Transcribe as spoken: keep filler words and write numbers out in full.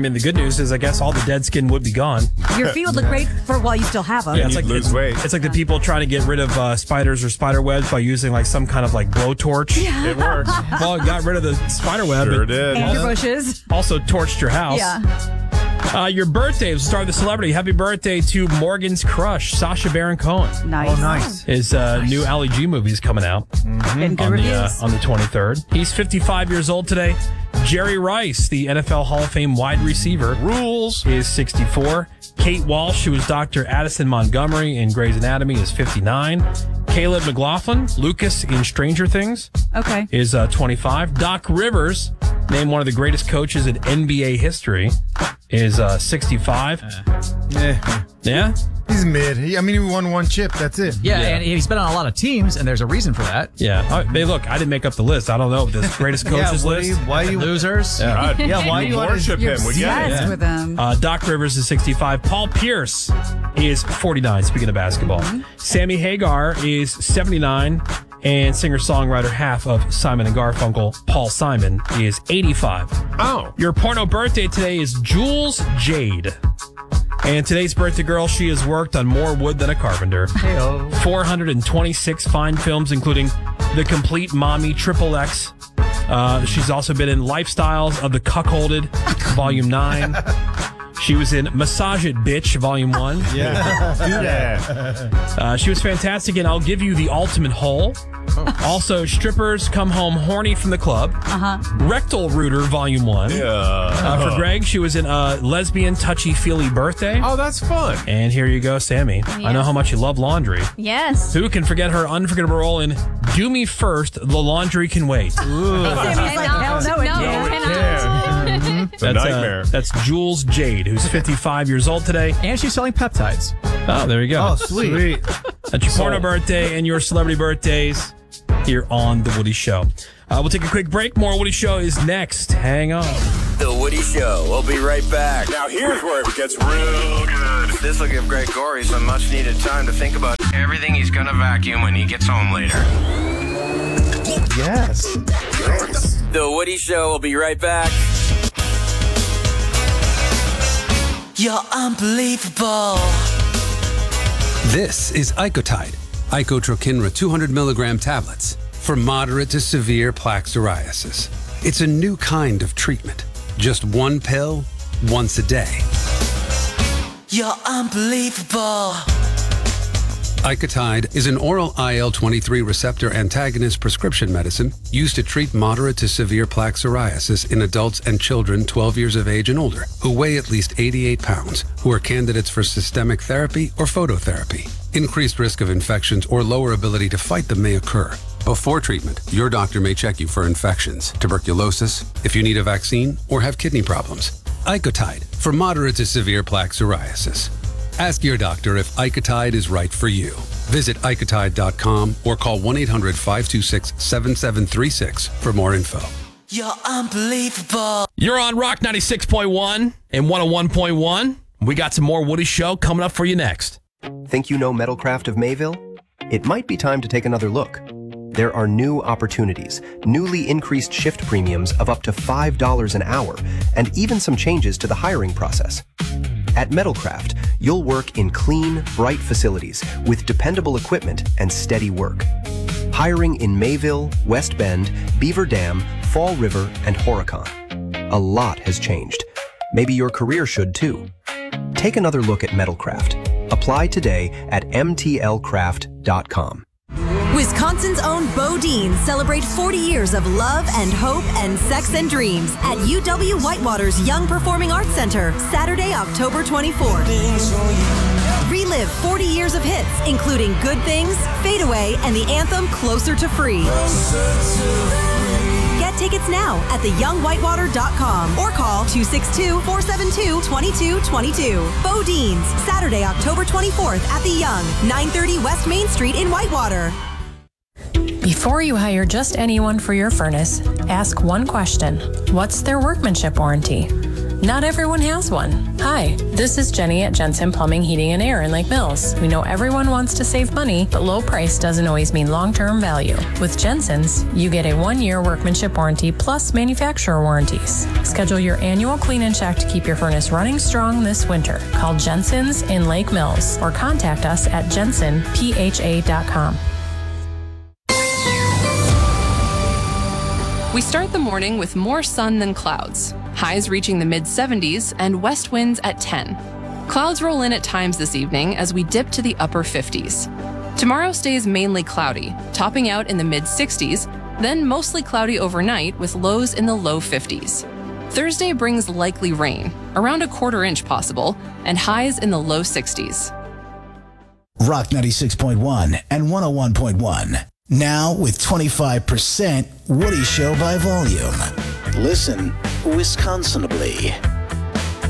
mean, the good news is I guess all the dead skin would be gone. Your feet would look great for while you still have them. Yeah, it's like lose it's, weight. It's like the people trying to get rid of uh, spiders or spider webs by using like some kind of like blowtorch. Yeah. It worked. Well, it got rid of the spider web. Sure but did. And your bushes. Also torched your house. Yeah. Uh, your birthday was the start of the celebrity. Happy birthday to Morgan's crush, Sacha Baron Cohen. Nice. Oh, nice. His uh, new Ali G movie is coming out And good on the, reviews. uh, on the twenty-third. He's fifty-five years old today. Jerry Rice, the N F L Hall of Fame wide receiver, Rules. is sixty-four. Kate Walsh, who was Doctor Addison Montgomery in Grey's Anatomy, is fifty-nine. Caleb McLaughlin, Lucas in Stranger Things, Okay. is uh, twenty-five. Doc Rivers, named one of the greatest coaches in N B A history, is uh, sixty-five. Yeah. Yeah? He's mid. He, I mean, he won one chip. That's it. Yeah, Yeah. and he's been on a lot of teams, and there's a reason for that. Yeah. Uh, hey, look, I didn't make up the list. I don't know this greatest coaches what do list. you, why do you? Losers. God, Yeah, why you you wanna- worship You're him? We get it. obsessed with them. Uh, Doc Rivers is sixty-five. Paul Pierce is forty-nine, speaking of basketball. Sammy Hagar is seventy-nine. And singer-songwriter half of Simon and Garfunkel, Paul Simon, is eighty-five. Oh. Your porno birthday today is Jules Jade. And today's birthday girl, she has worked on more wood than a carpenter. four hundred twenty-six fine films, including The Complete Mommy, Triple X. Uh, she's also been in Lifestyles of the Cuckolded, Volume nine. She was in Massage It, Bitch, Volume one. Yeah. Do that. Yeah. Uh, she was fantastic in I'll Give You the Ultimate Hole. Also, Strippers Come Home Horny from the Club. Uh-huh. Rectal Rooter, Volume one. Yeah. Uh, for Greg, she was in uh, Lesbian Touchy Feely Birthday. Oh, that's fun. And here you go, Sammy. I know how much you love laundry. Yes. Who can forget her unforgettable role in Do Me First, The Laundry Can Wait? Sammy's like, hell no, it no, can't. it cannot. It's a That's, uh, nightmare. that's Jules Jade, who's fifty-five years old today. And she's selling peptides. Oh, there you go. Oh, sweet. That's your porno birthday and your celebrity birthdays here on The Woody Show. Uh, we'll take a quick break. More Woody Show is next. Hang on. The Woody Show. We'll be right back. Now here's where it gets real good. This will give Greg Gorey some much needed time to think about everything he's gonna vacuum when he gets home later. Yes. The Woody Show will be right back. You're unbelievable. This is Icotide, Icotrokinra two hundred milligram tablets for moderate to severe plaque psoriasis. It's a new kind of treatment. Just one pill, once a day. You're unbelievable. Icotide is an oral I L twenty-three receptor antagonist prescription medicine used to treat moderate to severe plaque psoriasis in adults and children twelve years of age and older who weigh at least eighty-eight pounds, who are candidates for systemic therapy or phototherapy. Increased risk of infections or lower ability to fight them may occur. Before treatment, your doctor may check you for infections, tuberculosis, if you need a vaccine, or have kidney problems. Icotide for moderate to severe plaque psoriasis. Ask your doctor if Icotide is right for you. Visit Icotide dot com or call one eight hundred five two six seven seven three six for more info. You're unbelievable. You're on Rock ninety-six point one and one oh one point one. We got some more Woody Show coming up for you next. Think you know Metalcraft of Mayville? It might be time to take another look. There are new opportunities, newly increased shift premiums of up to five dollars an hour, and even some changes to the hiring process. At Metalcraft, you'll work in clean, bright facilities with dependable equipment and steady work. Hiring in Mayville, West Bend, Beaver Dam, Fall River, and Horicon. A lot has changed. Maybe your career should too. Take another look at Metalcraft. Apply today at m t l craft dot com. Wisconsin's own Bodine celebrate forty years of love and hope and sex and dreams at U W Whitewater's Young Performing Arts Center, Saturday, October twenty-fourth. Relive forty years of hits, including Good Things, Fade Away, and the anthem Closer to Free. Get tickets now at the young whitewater dot com or call two six two, four seven two, two two two two. Bodine's, Saturday, October twenty-fourth at the Young, nine thirty West Main Street in Whitewater. Before you hire just anyone for your furnace, ask one question. What's their workmanship warranty? Not everyone has one. Hi, this is Jenny at Jensen Plumbing, Heating, and Air in Lake Mills. We know everyone wants to save money, but low price doesn't always mean long-term value. With Jensen's, you get a one-year workmanship warranty plus manufacturer warranties. Schedule your annual clean and check to keep your furnace running strong this winter. Call Jensen's in Lake Mills or contact us at jensen p h a dot com. We start the morning with more sun than clouds, highs reaching the mid seventies and west winds at ten. Clouds roll in at times this evening as we dip to the upper fifties. Tomorrow stays mainly cloudy, topping out in the mid sixties, then mostly cloudy overnight with lows in the low fifties. Thursday brings likely rain, around a quarter inch possible, and highs in the low sixties. Rock ninety-six point one and one oh one point one. Now with twenty-five percent Woody Show by volume. Listen Wisconsinably.